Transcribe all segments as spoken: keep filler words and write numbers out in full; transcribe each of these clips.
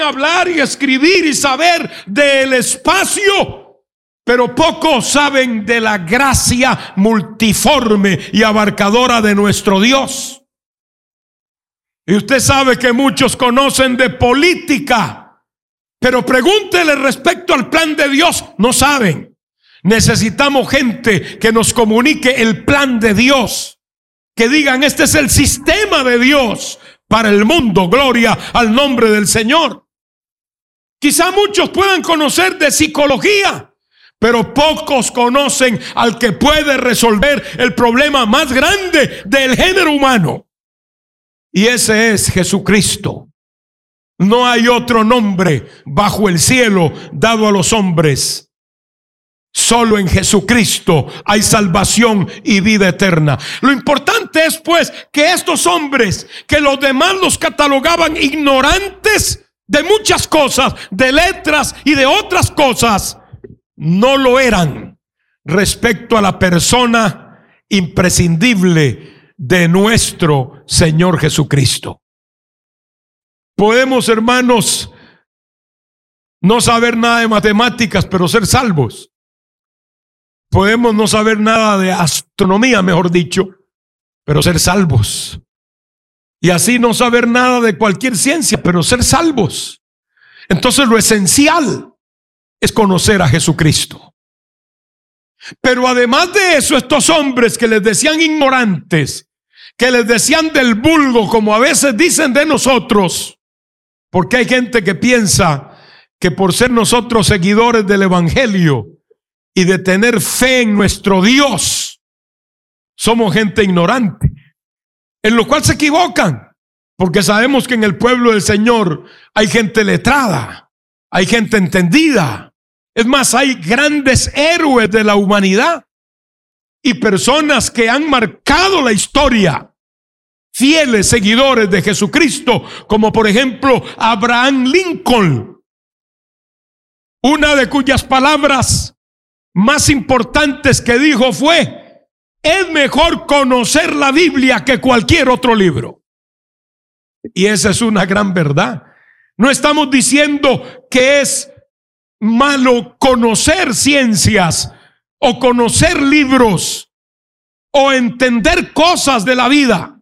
hablar y escribir y saber del espacio, pero pocos saben de la gracia multiforme y abarcadora de nuestro Dios. Y usted sabe que muchos conocen de política, pero pregúntele respecto al plan de Dios, no saben. Necesitamos gente que nos comunique el plan de Dios, que digan: este es el sistema de Dios para el mundo. Gloria al nombre del Señor. Quizá muchos puedan conocer de psicología, pero pocos conocen al que puede resolver el problema más grande del género humano, y ese es Jesucristo. No hay otro nombre bajo el cielo dado a los hombres. Solo en Jesucristo hay salvación y vida eterna. Lo importante es pues que estos hombres, que los demás los catalogaban ignorantes de muchas cosas, de letras y de otras cosas, no lo eran respecto a la persona imprescindible de nuestro Señor Jesucristo. Podemos, hermanos, no saber nada de matemáticas, pero ser salvos. Podemos no saber nada de astronomía, mejor dicho, pero ser salvos. Y así no saber nada de cualquier ciencia, pero ser salvos. Entonces lo esencial es conocer a Jesucristo. Pero además de eso, estos hombres que les decían ignorantes, que les decían del vulgo, como a veces dicen de nosotros, porque hay gente que piensa que por ser nosotros seguidores del Evangelio y de tener fe en nuestro Dios, somos gente ignorante, en lo cual se equivocan, porque sabemos que en el pueblo del Señor hay gente letrada, hay gente entendida. Es más, hay grandes héroes de la humanidad y personas que han marcado la historia, fieles seguidores de Jesucristo, como por ejemplo Abraham Lincoln, una de cuyas palabras más importantes que dijo fue: es mejor conocer la Biblia que cualquier otro libro. Y esa es una gran verdad. No estamos diciendo que es malo conocer ciencias o conocer libros o entender cosas de la vida.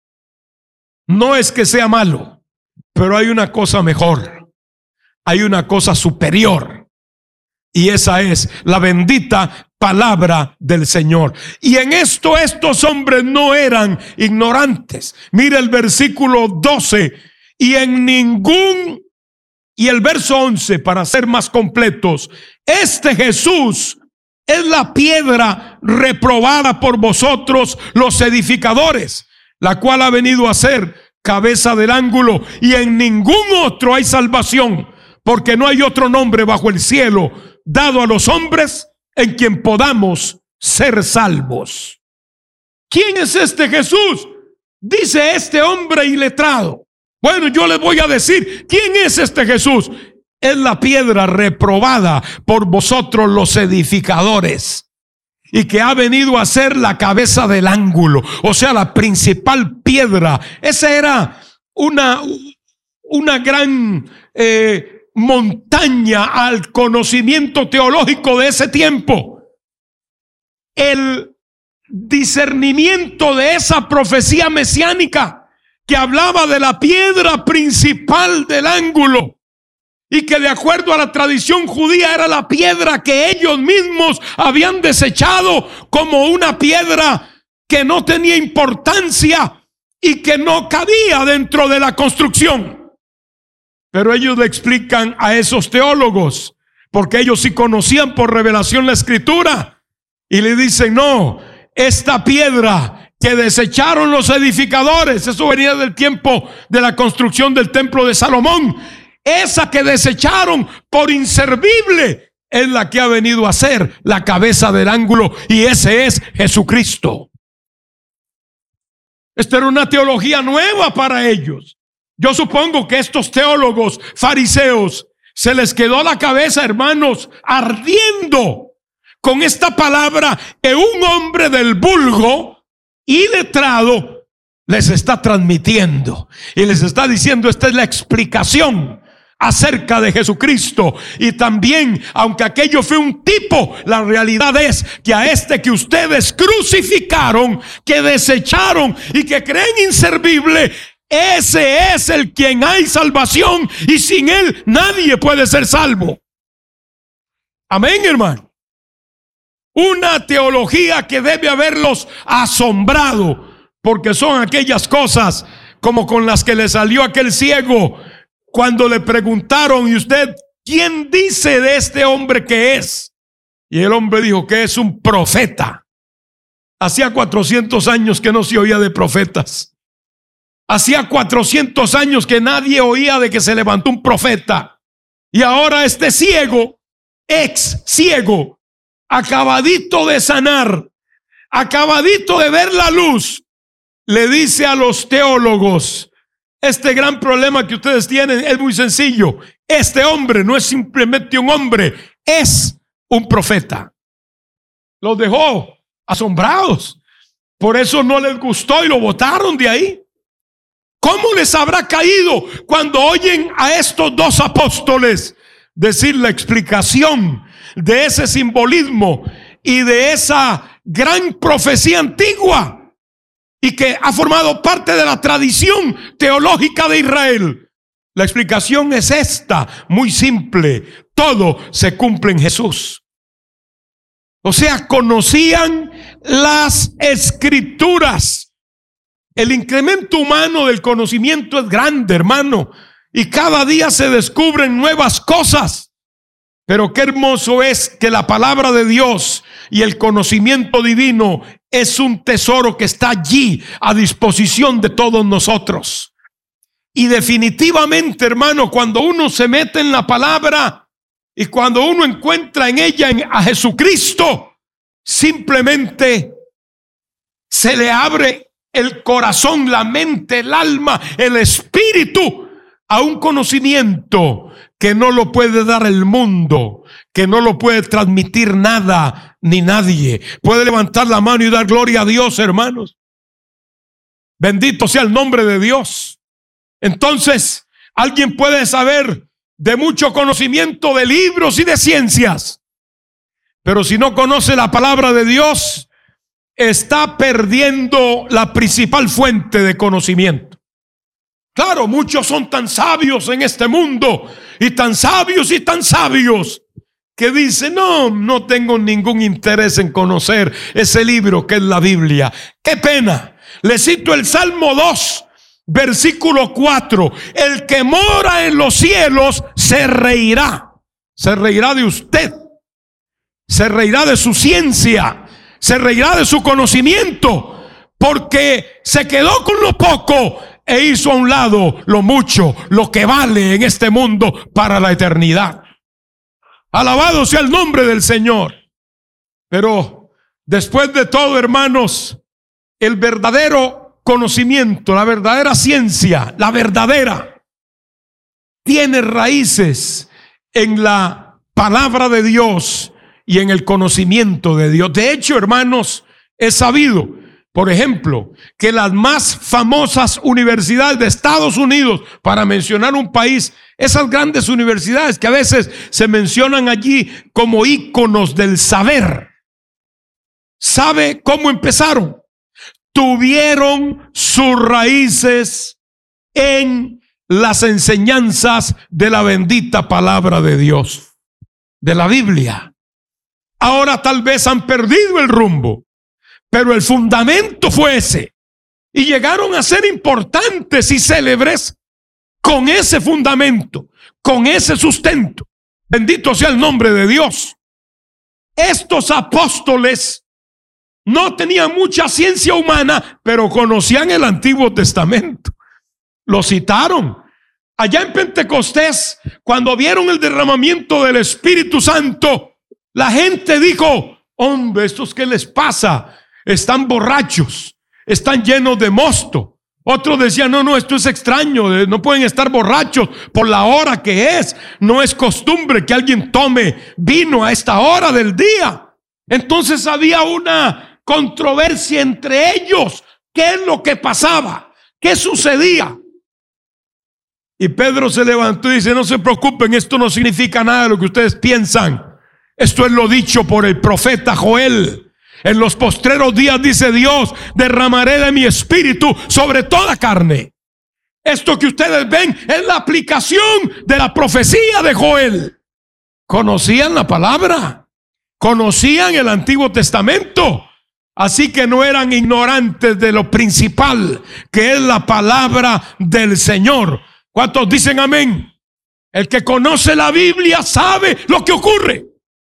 No es que sea malo, pero hay una cosa mejor, hay una cosa superior, y esa es la bendita palabra del Señor. Y en esto estos hombres no eran ignorantes. Mira el versículo doce, y en ningún, y el verso once para ser más completos: este Jesús es la piedra reprobada por vosotros los edificadores, la cual ha venido a ser cabeza del ángulo, y en ningún otro hay salvación, porque no hay otro nombre bajo el cielo dado a los hombres en quien podamos ser salvos. ¿Quién es este Jesús? Dice este hombre iletrado. Bueno, yo les voy a decir quién es este Jesús. Es la piedra reprobada por vosotros los edificadores, y que ha venido a ser la cabeza del ángulo, o sea, la principal piedra. Esa era una, una gran eh, montaña al conocimiento teológico de ese tiempo. El discernimiento de esa profecía mesiánica que hablaba de la piedra principal del ángulo, y que de acuerdo a la tradición judía era la piedra que ellos mismos habían desechado como una piedra que no tenía importancia y que no cabía dentro de la construcción. Pero ellos le explican a esos teólogos, porque ellos sí conocían por revelación la escritura, y le dicen: no, esta piedra que desecharon los edificadores, eso venía del tiempo de la construcción del templo de Salomón, esa que desecharon por inservible es la que ha venido a ser la cabeza del ángulo, y ese es Jesucristo. Esta era una teología nueva para ellos. Yo supongo que estos teólogos fariseos se les quedó la cabeza, hermanos, ardiendo con esta palabra que un hombre del vulgo y letrado les está transmitiendo, y les está diciendo: esta es la explicación acerca de Jesucristo. Y también, aunque aquello fue un tipo, la realidad es que a este que ustedes crucificaron, que desecharon y que creen inservible, ese es el quien hay salvación, y sin él nadie puede ser salvo. Amén, hermano. Una teología que debe haberlos asombrado, porque son aquellas cosas como con las que le salió aquel ciego cuando le preguntaron: ¿y usted quién dice de este hombre que es? Y el hombre dijo que es un profeta. Hacía cuatrocientos años que no se oía de profetas. Hacía cuatrocientos años que nadie oía de que se levantó un profeta. Y ahora este ciego, ex ciego, acabadito de sanar, acabadito de ver la luz, le dice a los teólogos: este gran problema que ustedes tienen es muy sencillo. Este hombre no es simplemente un hombre, es un profeta. Los dejó asombrados. Por eso no les gustó y lo botaron de ahí. ¿Cómo les habrá caído cuando oyen a estos dos apóstoles decir la explicación de ese simbolismo y de esa gran profecía antigua y que ha formado parte de la tradición teológica de Israel? La explicación es esta, muy simple: todo se cumple en Jesús. O sea, conocían las escrituras. El incremento humano del conocimiento es grande, hermano, y cada día se descubren nuevas cosas. Pero qué hermoso es que la palabra de Dios y el conocimiento divino es un tesoro que está allí a disposición de todos nosotros. Y definitivamente, hermano, cuando uno se mete en la palabra y cuando uno encuentra en ella a Jesucristo, simplemente se le abre el corazón, la mente, el alma, el espíritu a un conocimiento que no lo puede dar el mundo, que no lo puede transmitir nada ni nadie. Puede levantar la mano y dar gloria a Dios, hermanos. Bendito sea el nombre de Dios. Entonces, alguien puede saber de mucho conocimiento de libros y de ciencias, pero si no conoce la palabra de Dios, está perdiendo la principal fuente de conocimiento. Claro, muchos son tan sabios en este mundo, y tan sabios y tan sabios, que dicen: no, no tengo ningún interés en conocer ese libro que es la Biblia. ¡Qué pena! Le cito el Salmo dos, versículo cuatro: el que mora en los cielos se reirá. Se reirá de usted, se reirá de su ciencia, se reirá de su conocimiento, porque se quedó con lo poco e hizo a un lado lo mucho, lo que vale en este mundo para la eternidad. Alabado sea el nombre del Señor. Pero después de todo, hermanos, el verdadero conocimiento, la verdadera ciencia, la verdadera, tiene raíces en la palabra de Dios y en el conocimiento de Dios. De hecho, hermanos, es sabido, por ejemplo, que las más famosas universidades de Estados Unidos, para mencionar un país, esas grandes universidades que a veces se mencionan allí como íconos del saber, ¿sabe cómo empezaron? Tuvieron sus raíces en las enseñanzas de la bendita palabra de Dios, de la Biblia. Ahora tal vez han perdido el rumbo, pero el fundamento fue ese, y llegaron a ser importantes y célebres con ese fundamento, con ese sustento. Bendito sea el nombre de Dios. Estos apóstoles no tenían mucha ciencia humana, pero conocían el Antiguo Testamento. Lo citaron. Allá en Pentecostés, cuando vieron el derramamiento del Espíritu Santo, la gente dijo: hombre, ¿estos qué les pasa? Están borrachos, están llenos de mosto. Otros decían: no, no, esto es extraño, no pueden estar borrachos por la hora que es. No es costumbre que alguien tome vino a esta hora del día. Entonces había una controversia entre ellos. ¿Qué es lo que pasaba? ¿Qué sucedía? Y Pedro se levantó y dice: no se preocupen, esto no significa nada de lo que ustedes piensan. Esto es lo dicho por el profeta Joel. En los postreros días, dice Dios, derramaré de mi espíritu sobre toda carne. Esto que ustedes ven es la aplicación de la profecía de Joel. Conocían la palabra, conocían el Antiguo Testamento, así que no eran ignorantes de lo principal, que es la palabra del Señor. ¿Cuántos dicen amén? El que conoce la Biblia sabe lo que ocurre.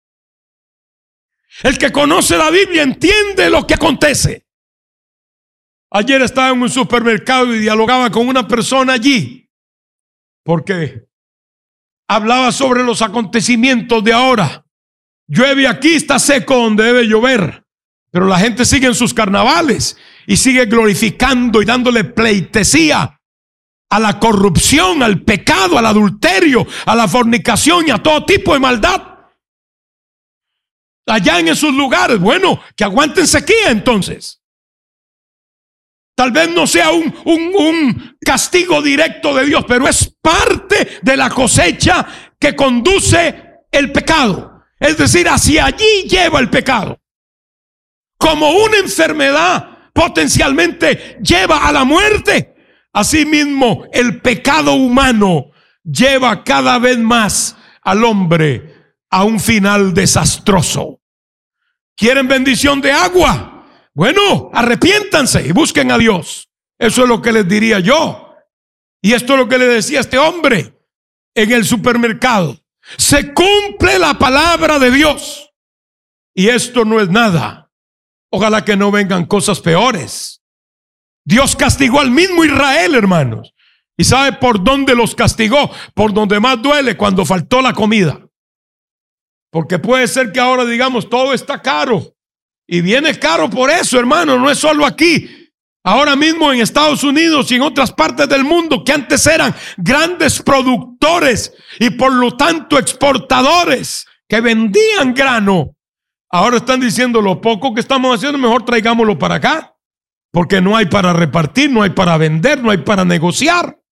El que conoce la Biblia entiende lo que acontece. Ayer estaba en un supermercado y dialogaba con una persona allí, porque hablaba sobre los acontecimientos de ahora. Llueve aquí, está seco donde debe llover, pero la gente sigue en sus carnavales y sigue glorificando y dándole pleitesía a la corrupción, al pecado, al adulterio, a la fornicación y a todo tipo de maldad. Allá en esos lugares, bueno, que aguanten sequía entonces. Tal vez no sea un, un, un castigo directo de Dios, pero es parte de la cosecha que conduce el pecado. Es decir, hacia allí lleva el pecado. Como una enfermedad potencialmente lleva a la muerte, asimismo el pecado humano lleva cada vez más al hombre a un final desastroso. ¿Quieren bendición de agua? Bueno, arrepiéntanse y busquen a Dios. Eso es lo que les diría yo. Y esto es lo que le decía a este hombre en el supermercado. Se cumple la palabra de Dios. Y esto no es nada. Ojalá que no vengan cosas peores. Dios castigó al mismo Israel, hermanos. ¿Y sabe por dónde los castigó? Por donde más duele, cuando faltó la comida. Porque puede ser que ahora digamos todo está caro. Y viene caro por eso, hermano. No es solo aquí. Ahora mismo en Estados Unidos y en otras partes del mundo que antes eran grandes productores y por lo tanto exportadores que vendían grano, ahora están diciendo: lo poco que estamos haciendo, mejor traigámoslo para acá. Porque no hay para repartir, no hay para vender, no hay para negociar.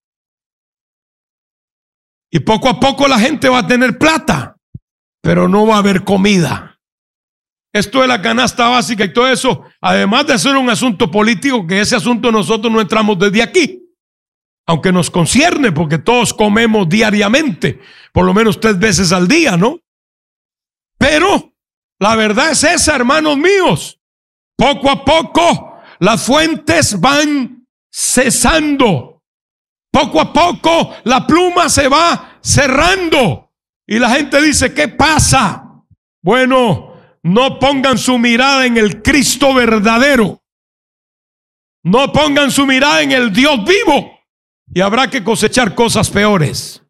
Y poco a poco la gente va a tener plata, pero no va a haber comida. Esto de la canasta básica y todo eso, además de ser un asunto político, que ese asunto nosotros no entramos desde aquí, aunque nos concierne, porque todos comemos diariamente, por lo menos tres veces al día, ¿no? Pero la verdad es esa, hermanos míos. Poco a poco las fuentes van cesando. Poco a poco la pluma se va cerrando. Y la gente dice: ¿qué pasa? Bueno, no pongan su mirada en el Cristo verdadero. No pongan su mirada en el Dios vivo. Y habrá que cosechar cosas peores.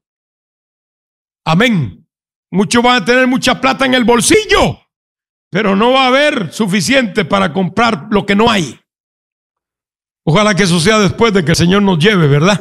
Amén. Muchos van a tener mucha plata en el bolsillo, pero no va a haber suficiente para comprar lo que no hay. Ojalá que eso sea después de que el Señor nos lleve, ¿verdad?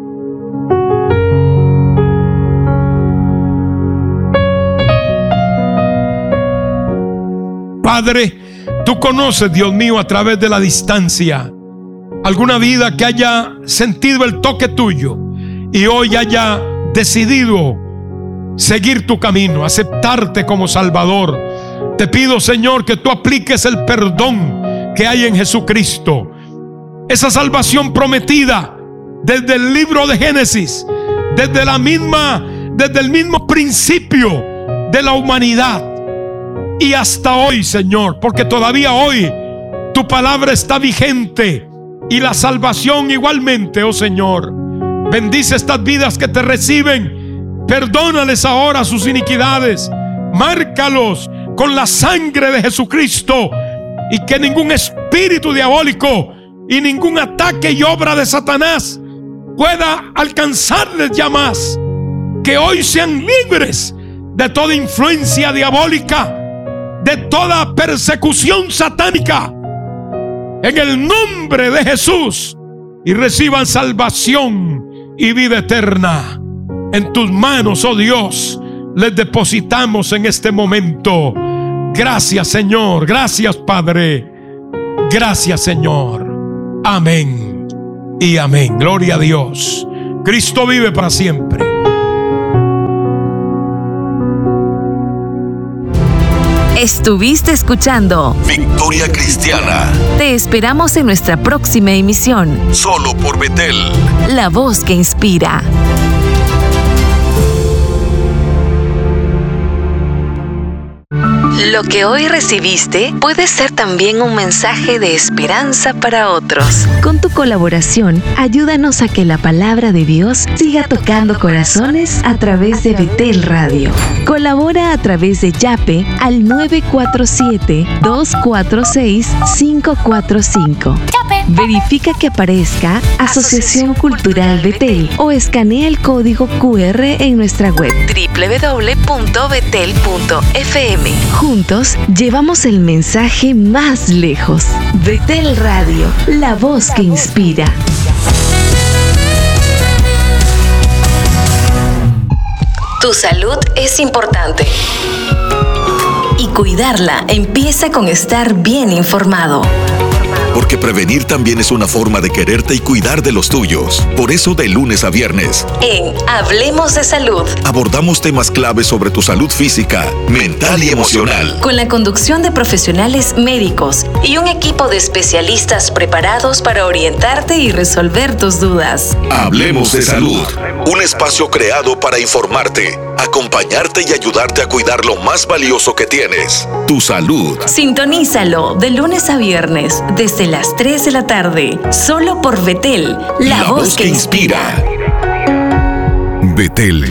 Padre, tú conoces, Dios mío, a través de la distancia, alguna vida que haya sentido el toque tuyo y hoy haya decidido seguir tu camino, aceptarte como Salvador. Te pido, Señor, que tú apliques el perdón que hay en Jesucristo, esa salvación prometida desde el libro de Génesis, desde la misma, desde el mismo principio de la humanidad. Y hasta hoy, Señor, porque todavía hoy tu palabra está vigente y la salvación igualmente, oh Señor. Bendice estas vidas que te reciben. Perdónales ahora sus iniquidades. Márcalos con la sangre de Jesucristo y que ningún espíritu diabólico y ningún ataque y obra de Satanás pueda alcanzarles ya más. Que hoy sean libres de toda influencia diabólica, de toda persecución satánica, en el nombre de Jesús, y reciban salvación y vida eterna. En tus manos, oh Dios, les depositamos en este momento. Gracias, Señor. Gracias, Padre. Gracias, Señor. Amén y amén. Gloria a Dios. Cristo vive para siempre. Estuviste escuchando Victoria Cristiana. Te esperamos en nuestra próxima emisión. Solo por Betel. La voz que inspira. Lo que hoy recibiste puede ser también un mensaje de esperanza para otros. Con tu colaboración, ayúdanos a que la palabra de Dios siga tocando corazones a través de Betel Radio. Colabora a través de Yape al nueve cuatro siete, dos cuatro seis, cinco cuatro cinco. Verifica que aparezca Asociación Cultural Betel o escanea el código cu erre en nuestra web doble u doble u doble u punto betel punto efe eme. Juntos llevamos el mensaje más lejos. Betel Radio, la voz que inspira. Tu salud es importante. Y cuidarla empieza con estar bien informado. Porque prevenir también es una forma de quererte y cuidar de los tuyos. Por eso, de lunes a viernes, en Hablemos de Salud, abordamos temas claves sobre tu salud física, mental y emocional. Con la conducción de profesionales médicos y un equipo de especialistas preparados para orientarte y resolver tus dudas. Hablemos de Salud. Un espacio creado para informarte, acompañarte y ayudarte a cuidar lo más valioso que tienes, tu salud. Sintonízalo de lunes a viernes desde las tres de la tarde, solo por Betel, la, la voz, voz que, que inspira. Betel.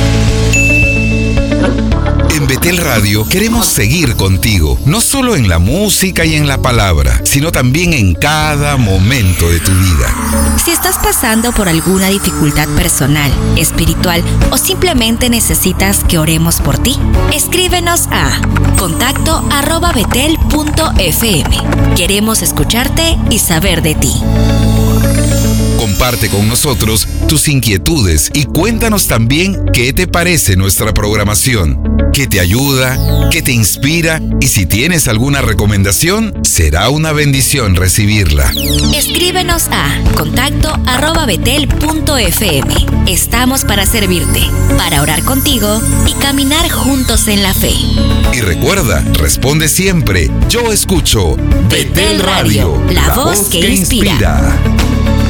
En Betel Radio queremos seguir contigo, no solo en la música y en la palabra, sino también en cada momento de tu vida. Si estás pasando por alguna dificultad personal, espiritual o simplemente necesitas que oremos por ti, escríbenos a contacto arroba betel punto efe eme. Queremos escucharte y saber de ti. Comparte con nosotros tus inquietudes y cuéntanos también qué te parece nuestra programación, qué te ayuda, qué te inspira, y si tienes alguna recomendación, será una bendición recibirla. Escríbenos a contacto arroba betel punto efe eme. Estamos para servirte, para orar contigo y caminar juntos en la fe. Y recuerda, responde siempre, yo escucho Betel Radio, la voz que inspira.